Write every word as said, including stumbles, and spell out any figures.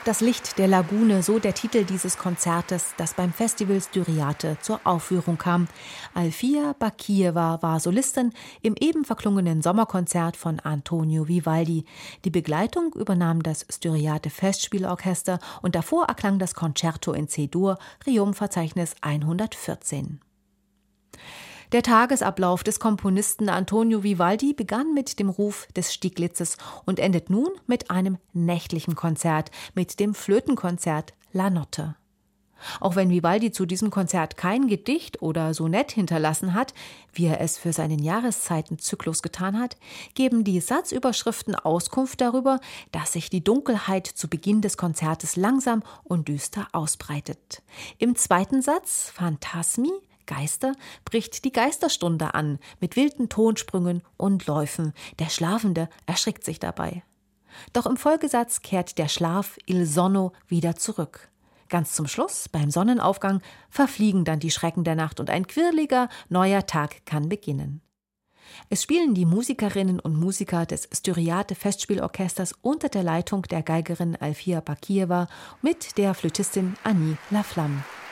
Das Licht der Lagune, so der Titel dieses Konzertes, das beim Festival Styriate zur Aufführung kam. Alfia Bakijewa war Solistin im eben verklungenen Sommerkonzert von Antonio Vivaldi. Die Begleitung übernahm das Styriate Festspielorchester und davor erklang das Concerto in C-Dur, Riom-Verzeichnis hundertvierzehn. Der Tagesablauf des Komponisten Antonio Vivaldi begann mit dem Ruf des Stieglitzes und endet nun mit einem nächtlichen Konzert, mit dem Flötenkonzert La Notte. Auch wenn Vivaldi zu diesem Konzert kein Gedicht oder Sonett hinterlassen hat, wie er es für seinen Jahreszeitenzyklus getan hat, geben die Satzüberschriften Auskunft darüber, dass sich die Dunkelheit zu Beginn des Konzertes langsam und düster ausbreitet. Im zweiten Satz, Phantasmi, Geister, bricht die Geisterstunde an, mit wilden Tonsprüngen und Läufen. Der Schlafende erschrickt sich dabei. Doch im Folgesatz kehrt der Schlaf, il sonno, wieder zurück. Ganz zum Schluss, beim Sonnenaufgang, verfliegen dann die Schrecken der Nacht und ein quirliger, neuer Tag kann beginnen. Es spielen die Musikerinnen und Musiker des Styriate Festspielorchesters unter der Leitung der Geigerin Alfia Bakijewa mit der Flötistin Annie Laflamme.